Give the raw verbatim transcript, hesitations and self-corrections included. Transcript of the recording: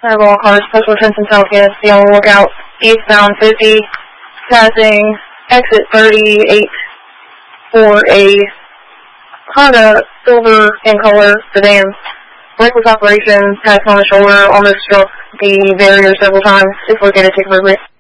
Fireball cars, Special Attention Southwest, be on the lookout, eastbound fifty, passing exit thirty-eight for a Honda silver in color sedan. Reckless operation, passed on the shoulder, almost struck the barrier several times, dislocated, take a break.